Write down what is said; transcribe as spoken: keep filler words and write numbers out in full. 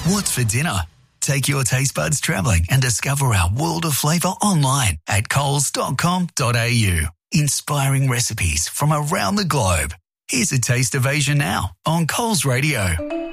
What's for dinner? Take your taste buds travelling and discover our world of flavour online at coles dot com dot a u. Inspiring recipes from around the globe. Here's a taste of Asia now on Coles Radio.